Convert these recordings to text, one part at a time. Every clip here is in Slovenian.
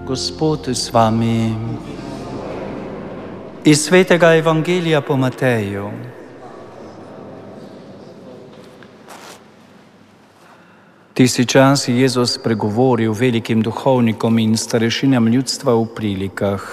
Gospod z vami. Iz svetega Evangelija po Mateju. Tisti čas je Jezus pregovoril velikim duhovnikom in starešinam ljudstva v prilikah.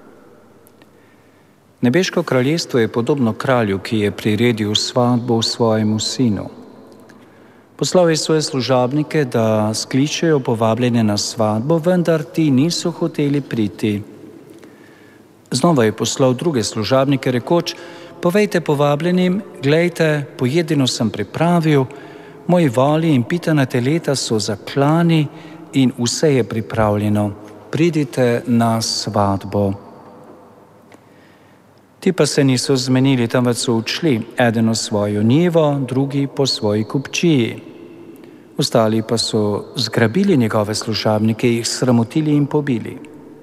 Nebeško kraljestvo je podobno kralju, ki je priredil svatbo svojemu sinu. Poslal je svoje služabnike, da skličejo povabljene na svatbo, vendar ti niso hoteli priti. Znova je poslal druge služabnike, rekoč: povejte povabljenim, glejte, pojedino sem pripravil, moji voli in pitana teleta so zaklani in vse je pripravljeno. Pridite na svatbo. Ti pa se niso zmenili, temveč so odšli, eden v svojo njivo, drugi po svoji kupčiji. Ostali pa so zgrabili njegove služabnike, jih sramotili in pobili.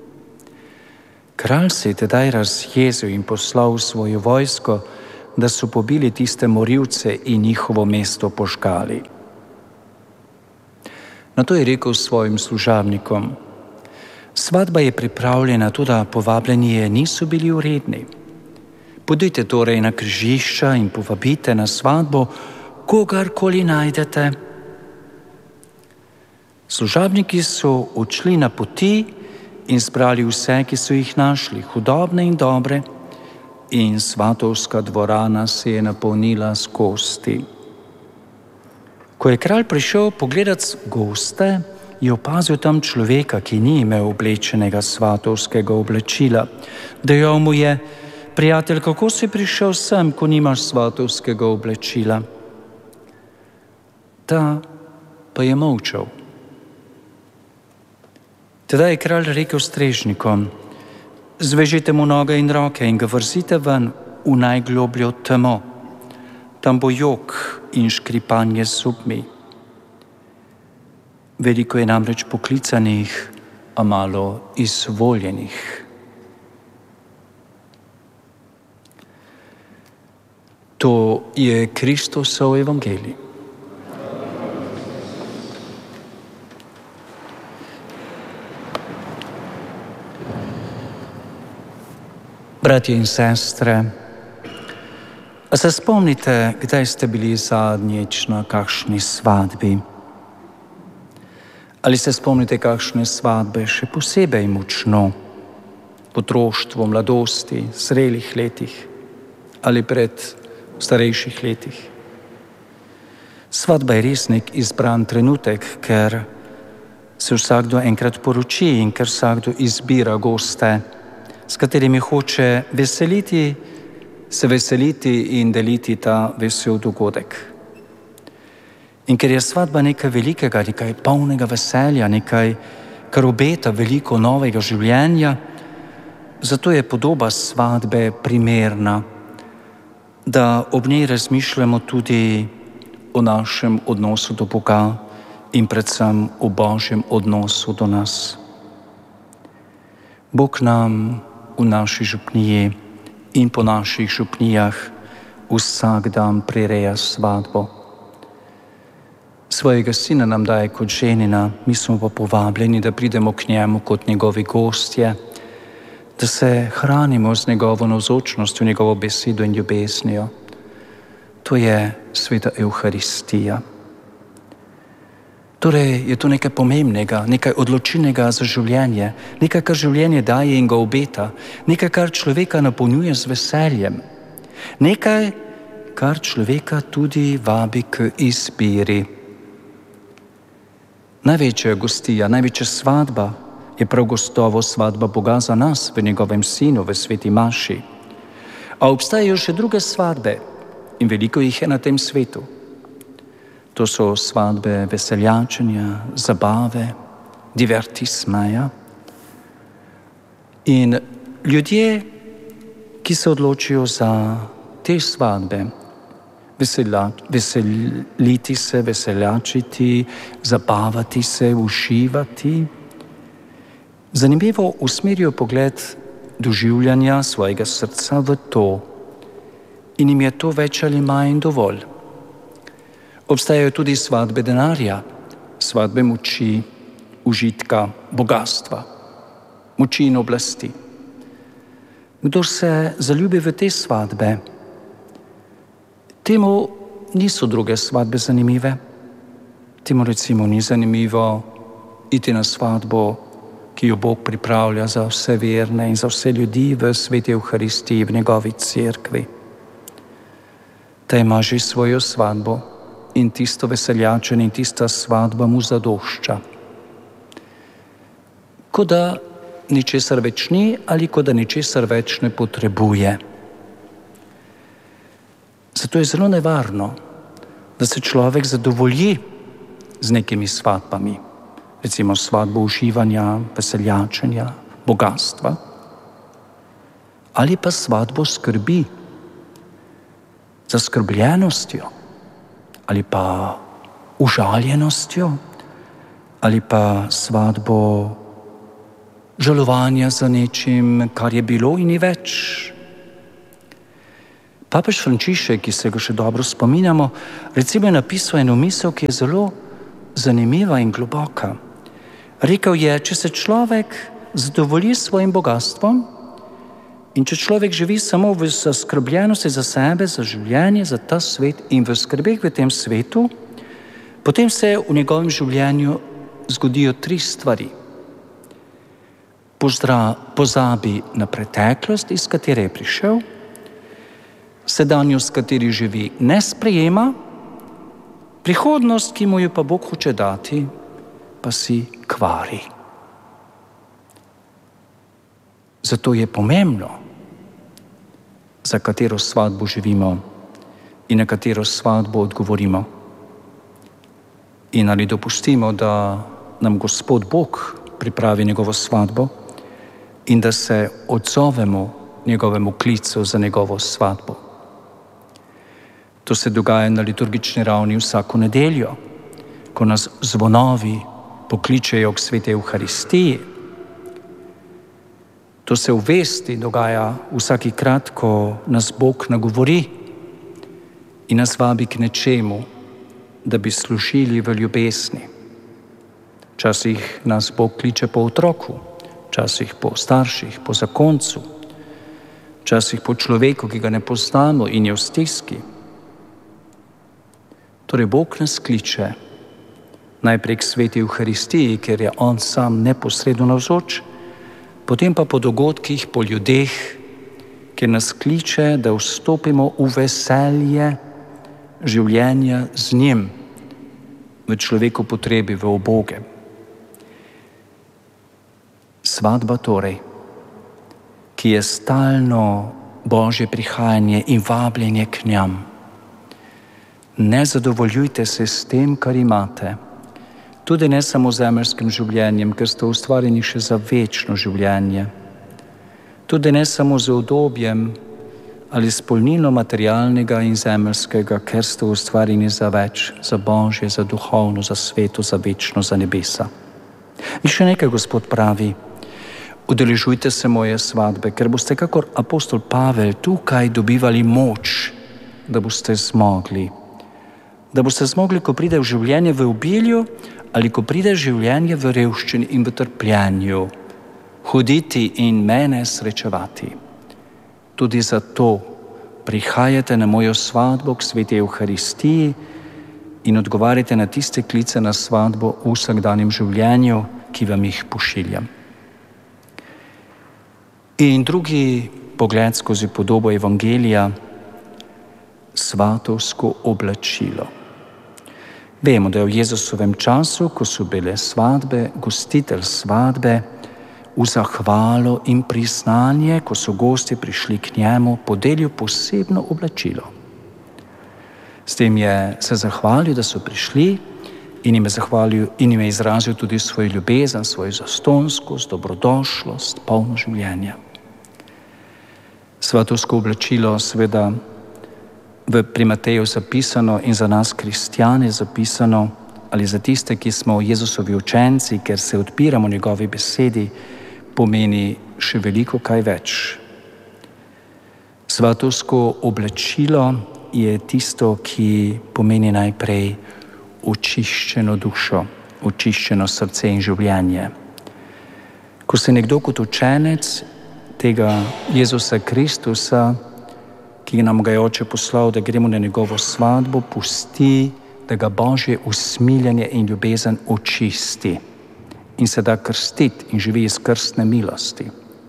Kralj se je tedaj razjezil in poslal svojo vojsko, da so pobili tiste morilce in njihovo mesto požgali. Nato je rekel svojim služabnikom: svatba je pripravljena, toda povabljeni je niso bili uredni. Pojdite torej na križišča in povabite na svatbo, kogarkoli najdete. Služabniki so odšli na poti in zbrali vse, ki so jih našli, hudobne in dobre, in svatovska dvorana se je napolnila s gosti. Ko je kralj prišel pogledat goste, je opazil tam človeka, ki ni imel oblečenega svatovskega oblačila. Dejal mu je: prijatelj, kako si prišel sem, ko nimaš svatovskega oblačila? Ta pa je molčal. Tedaj je kralj rekel strežnikom: zvežite mu noge in roke in ga vrzite ven v najglobljo temo. Tam bo jok in škripanje z zobmi. Veliko je namreč poklicanih, a malo izvoljenih. To je Kristusov evangelij. Bratje in sestre, a se spomnite, kdaj ste bili zadnjič na kakšni svadbi? Ali se spomnite kakšne svadbe še posebej močno? V otroštvu, mladosti, zrelih letih ali pred starejših letih? Svadba je res nek izbran trenutek, ker se vsakdo enkrat poroči in ker vsakdo izbira goste, s katerimi hoče se veseliti in deliti ta vesel dogodek. In ker je svadba nekaj velikega, nekaj polnega veselja, nekaj, kar obeta veliko novega življenja, zato je podoba svadbe primerna, da ob njej razmišljamo tudi o našem odnosu do Boga in predvsem o Božjem odnosu do nas. Bog nam v naši župniji in po naših župnijah vsak dan prireja svadbo. Svojega sina nam daje kot ženina, mi smo pa povabljeni, da pridemo k njemu kot njegovi gostje, da se hranimo z njegovo navzočnostjo, njegovo besedo in ljubeznijo. To je sveta Evharistija. Torej je to nekaj pomembnega, nekaj odločilnega za življenje, nekaj, kar življenje daje in ga obeta, nekaj, kar človeka napolnjuje z veseljem, nekaj, kar človeka tudi vabi k izbiri. Največja gostija, največja svadba je prav gotovo svadba Boga za nas v njegovem sinu, v sveti maši. A obstajajo še druge svadbe in veliko jih je na tem svetu. To so svadbe veseljačenja, zabave, divertismeja. In ljudje, ki se odločijo za te svadbe, veseliti se, veseljačiti, zabavati se, uživati, zanimivo usmerijo pogled doživljanja svojega srca v to in jim je to več ali manj dovolj. Obstajajo tudi svadbe denarja, svadbe moči, užitka, bogatstva. moči in oblasti. Kdor se zaljubi v te svadbe, temu niso druge svadbe zanimive. Temu recimo ni zanimivo iti na svadbo, ki jo Bog pripravlja za vse verne in za vse ljudi v sveti Evharistiji, v njegovi cerkvi. Ta ima že svojo svadbo in tisto veseljačenje in tista svadba mu zadošča. Kot da ničesar več ni ali kot da ničesar več ne potrebuje. Zato je zelo nevarno, da se človek zadovolji z nekimi svadbami, recimo svadbo uživanja, veseljačenja, bogatstva, ali pa svadbo skrbi, zaskrbljenostjo, ali pa užaljenostjo, ali pa svadbo žalovanja za nečim, kar je bilo in ni več. Papež Frančišek, ki se ga še dobro spominjamo, recimo je napisal eno misel, ki je zelo zanimiva in globoka. Rekel je, če se človek zadovolji s svojim bogatstvom in če človek živi samo v zaskrbljenosti za sebe, za življenje, za ta svet in v skrbeh v tem svetu, potem se v njegovem življenju zgodijo 3 stvari. Pozabi na preteklost, iz katere je prišel, sedanjost, kateri živi, ne sprejema, prihodnost, ki mu jo pa Bog hoče dati, pa si kvari. Zato je pomembno, za katero svadbo živimo in na katero svadbo odgovorimo. In ali dopustimo, da nam Gospod Bog pripravi njegovo svadbo in da se odzovemo njegovemu klicu za njegovo svadbo. To se dogaja na liturgični ravni vsako nedeljo, ko nas zvonovi pokličejo k sveti Evharistiji. To se v vesti dogaja vsakikrat, ko nas Bog nagovori in nas vabi k nečemu, da bi služili v ljubezni. Včasih nas Bog kliče po otroku, včasih po starših, po zakoncu, včasih po človeku, ki ga ne poznamo in je v stiski. Torej Bog nas kliče najprej k sveti Evharistiji, ker je on sam neposredno navzoč, potem pa po dogodkih, po ljudeh, kjer nas kliče, da vstopimo v veselje življenja z njim, v človeku potrebi, v ubogem. Svadba torej, ki je stalno Božje prihajanje in vabljenje k njam. Ne zadovoljujte se s tem, kar imate, tudi ne samo zemeljskim življenjem, ker ste ustvarjeni še za večno življenje. Tudi ne samo z udobjem ali spolnilno materialnega in zemeljskega, ker ste ustvarjeni za več, za Božje, za duhovno, za sveto, za večno, za nebesa. In še nekaj Gospod pravi, udeležujte se moje svadbe, ker boste kakor apostol Pavel tukaj dobivali moč, da boste zmogli. Da boste zmogli, ko pride v življenje v obilju ali ko pride življenje v revščini in v trpljenju, hoditi in mene srečevati. Tudi zato prihajate na mojo svadbo k sveti Evharistiji in odgovarjate na tiste klice na svadbo v vsakdanjem življenju, ki vam jih pošiljam. In drugi pogled skozi podobo Evangelija, svatovsko oblačilo. Vemo, da je v Jezusovem času, ko so bile svadbe, gostitelj svadbe v zahvalo in priznanje, ko so gosti prišli k njemu, podelil posebno oblačilo. S tem je se zahvalil, da so prišli in jim je izrazil tudi svoj ljubezen, svojo zastonskost, dobrodošlost, polno življenja. Svatovsko oblačilo seveda pri Mateju zapisano in za nas kristjane zapisano, ali za tiste, ki smo Jezusovi učenci, ker se odpiramo njegovi besedi, pomeni še veliko kaj več. Svatovsko oblačilo je tisto, ki pomeni najprej očiščeno dušo, očiščeno srce in življenje. Ko se nekdo kot učenec tega Jezusa Kristusa, ki nam ga je Oče poslal, da gremo na njegovo svatbo, pusti, da ga Božje usmiljenje in ljubezen očisti in se da krstiti in živi iz krstne milosti.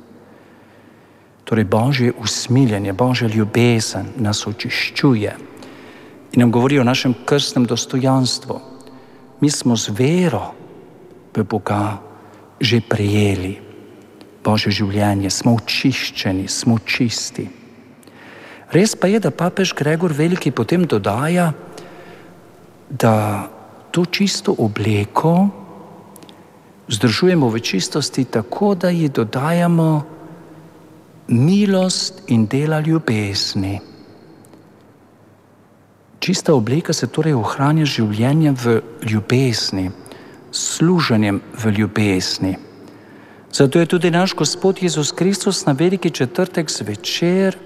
Torej Božje usmiljenje, Božja ljubezen nas očiščuje in nam govori o našem krstnem dostojanstvu. Mi smo z vero v Boga že prejeli Božje življenje, smo očiščeni, smo čisti. Res pa je, da papež Gregor Veliki potem dodaja, da to čisto obleko vzdržujemo v čistosti tako, da ji dodajamo milost in dela ljubezni. Čista obleka se torej ohranja življenjem v ljubezni, služenjem v ljubezni. Zato je tudi naš Gospod Jezus Kristus na veliki četrtek zvečer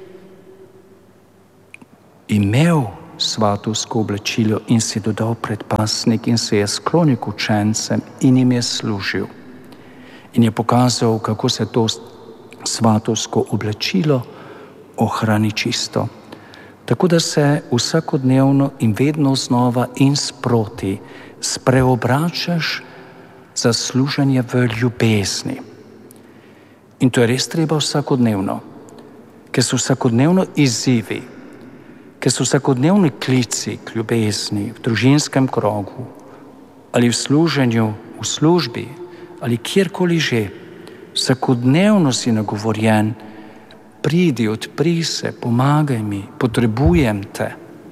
imel svatovsko oblačilo in si dodal predpasnik in se je sklonil k učencem in jim je služil. In je pokazal, kako se to svatovsko oblačilo ohrani čisto. Tako da se vsakodnevno in vedno znova in sproti spreobračaš za služenje v ljubezni. In to je res treba vsakodnevno, ker so vsakodnevno izzivi, ker so vsakodnevni klici k ljubezni v družinskem krogu ali v služenju, v službi ali kjerkoli že. Vsakodnevno si nagovorjen, pridi, odpri se, pomagaj mi, potrebujem te.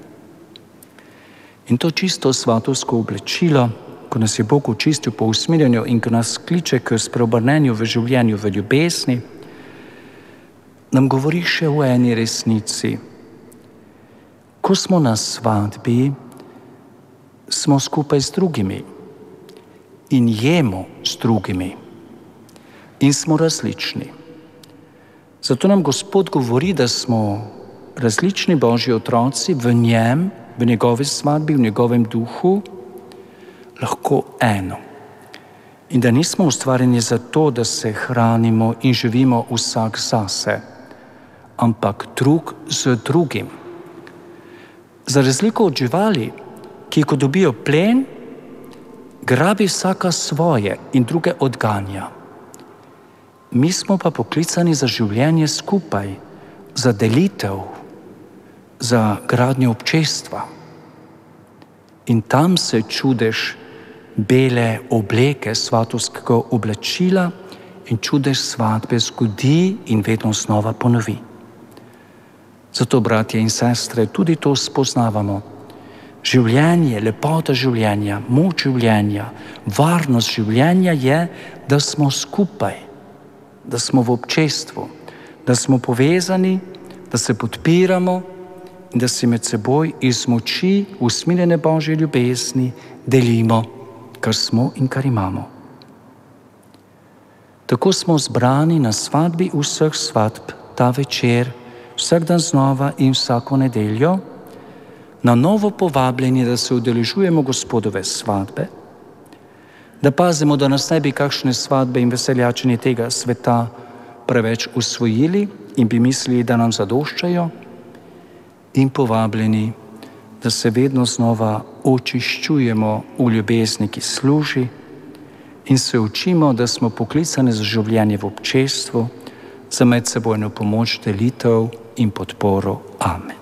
In to čisto svatovsko oblačilo, ko nas je Bog očistil po usmiljenju in ko nas kliče k spreobrnenju v življenju v ljubezni, nam govori še o eni resnici. Ko smo na svatbi, smo skupaj z drugimi in jemo s drugimi in smo različni. Zato nam Gospod govori, da smo različni Božji otroci v njem, v njegovi svatbi, v njegovem duhu, lahko eno. In da nismo ustvarjeni za to, da se hranimo in živimo vsak zase, ampak drug z drugim. Za razliko od živali, ki ko dobijo plen, grabi vsaka svoje in druge odganja. Mi smo pa poklicani za življenje skupaj, za delitev, za gradnjo občestva. In tam se čudež bele obleke svatovskega oblačila in čudež svatbe zgodi in vedno znova ponovi. Zato, bratje in sestre, tudi to spoznavamo. Življenje, lepota življenja, moč življenja, varnost življenja je, da smo skupaj, da smo v občestvu, da smo povezani, da se podpiramo in da si med seboj iz moči usmiljene Božje ljubezni delimo, kar smo in kar imamo. Tako smo zbrani na svatbi vseh svatb ta večer, vsak dan znova in vsako nedeljo, na novo povabljeni, da se udeležujemo Gospodove svatbe, da pazimo, da nas ne bi kakšne svatbe in veseljačenje tega sveta preveč usvojili in bi mislili, da nam zadoščajo, in povabljeni, da se vedno znova očiščujemo v ljubezni, ki služi, in se učimo, da smo poklicani za življenje v občestvu, za medsebojno pomoč, delitev in podporo. Amen.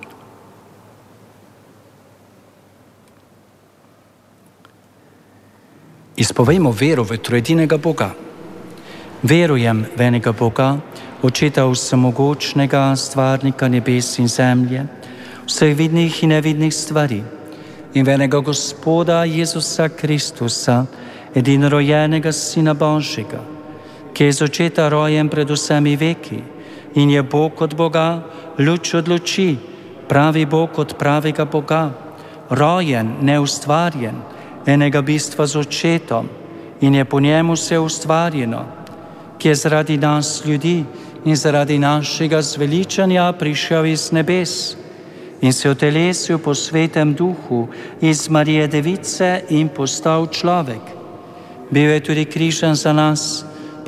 Izpovejmo vero v trojedinega Boga. Verujem v enega Boga, Očeta vsemogočnega, stvarnika nebes in zemlje, vseh vidnih in nevidnih stvari, in v enega Gospoda Jezusa Kristusa, edinorojenega Sina Božjega, ki je z očeta rojen pred vsemi veki in je Bog od Boga, luč od luči, pravi Bog od pravega Boga, rojen, neustvarjen, enega bistva z očetom in je po njemu vse ustvarjeno, ki je zaradi nas ljudi in zaradi našega zveličanja prišel iz nebes in se otelesil po svetem duhu iz Marije Device in postal človek. Bil je tudi križan za nas,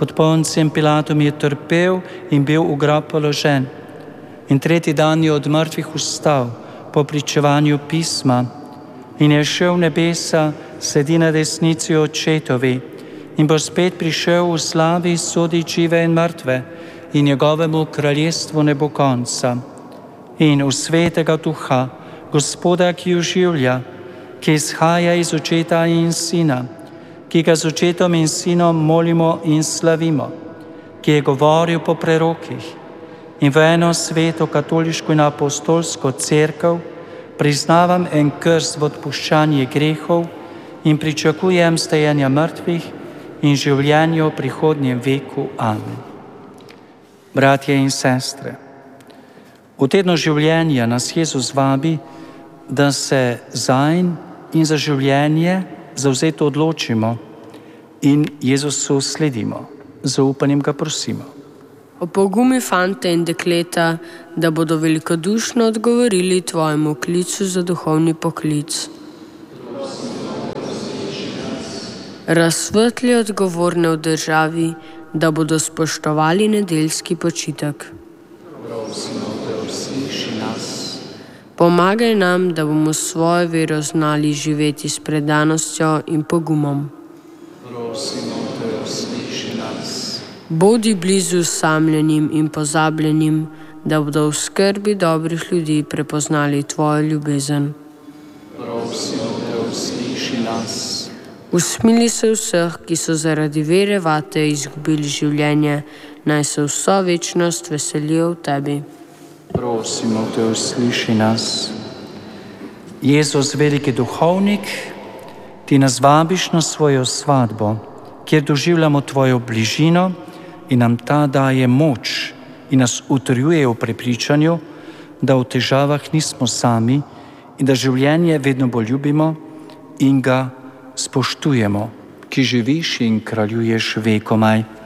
Pod Poncijem Pilatom je trpel in bil v grob položen. In tretji dan je od mrtvih vstal po pričevanju pisma in je šel v nebesa, sedi na desnici Očetovi in bo spet prišel v slavi sodit žive in mrtve in njegovemu kraljestvu ne bo konca. In v svetega Duha, Gospoda, ki oživlja, ki izhaja iz Očeta in Sina, ki ga z Očetom in Sinom molimo in slavimo, ki je govoril po prerokih, in v eno sveto katoliško in apostolsko cerkev priznavam en krst v odpuščanje grehov in pričakujem stajenja mrtvih in življenje v prihodnjem veku. Amen. Bratje in sestre, v tednu življenja nas Jezus vabi, da se zanj in za življenje zavzeto odločimo in Jezusu sledimo. Z upanjem ga prosimo. Opogumi fante in dekleta, da bodo velikodušno odgovorili tvojemu klicu za duhovni poklic. Razsvetli odgovorne v državi, da bodo spoštovali nedeljski počitek. Pomagaj nam, da bomo svojo vero znali živeti s predanostjo in pogumom. Bodi blizu osamljenim in pozabljenim, da bodo v skrbi dobrih ljudi prepoznali tvojo ljubezen. Usmili se vseh, ki so zaradi vere vate izgubili življenje, naj se vso večnost veselijo v tebi. Prosimo te, usliši nas. Jezus, veliki duhovnik, ti nas vabiš na svojo svadbo, kjer doživljamo tvojo bližino in nam ta daje moč in nas utrjuje v prepričanju, da v težavah nismo sami in da življenje vedno bolj ljubimo in ga spoštujemo, ki živiš in kraljuješ vekomaj.